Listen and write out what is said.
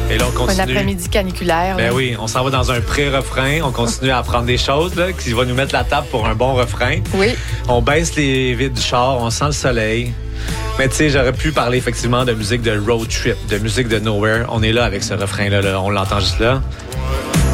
Et là, on continue. Un après-midi caniculaire. Ben là. oui, on s'en va dans un pré-refrain. On continue à apprendre des choses là, qui va nous mettre la table pour un bon refrain. Oui. On baisse les vitres du char, on sent le soleil. Mais tu sais, j'aurais pu parler effectivement de musique de road trip, de musique de nowhere. On est là avec ce refrain-là, là. On l'entend juste là.